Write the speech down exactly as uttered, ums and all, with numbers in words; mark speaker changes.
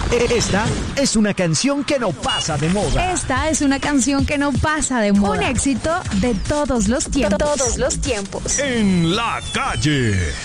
Speaker 1: Esta es una canción que no pasa de moda.
Speaker 2: Esta es una canción que no pasa de moda. Un éxito de todos los tiempos.
Speaker 3: Todos los tiempos.
Speaker 1: En la calle.